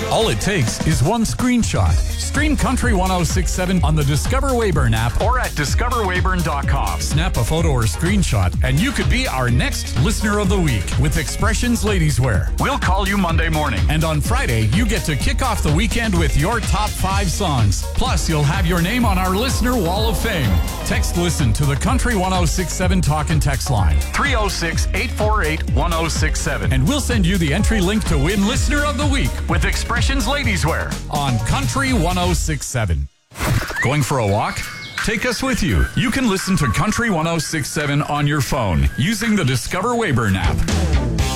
All it takes is one screenshot. Stream Country 106.7 on the Discover Weyburn app or at discoverweyburn.com. Snap a photo or screenshot and you could be our next Listener of the Week with Expressions Ladies Wear. We'll call you Monday morning. And on Friday, you get to kick off the weekend with your top 5 songs. Plus, you'll have your name on our Listener Wall of Fame. Text Listen to the Country 106.7 talk and text line 306-848-1067. And we'll send you the entry link to win Listener of the Week with Expressions Ladies Wear on Country 106.7. Going for a walk? Take us with you. You can listen to Country 106.7 on your phone using the Discover Weyburn app.